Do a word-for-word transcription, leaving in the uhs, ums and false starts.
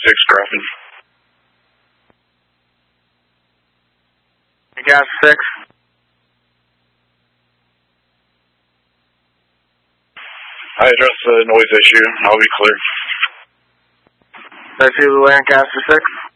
six crossing. Gas six. I addressed the noise issue. I'll be clear. That's you, Lancaster six.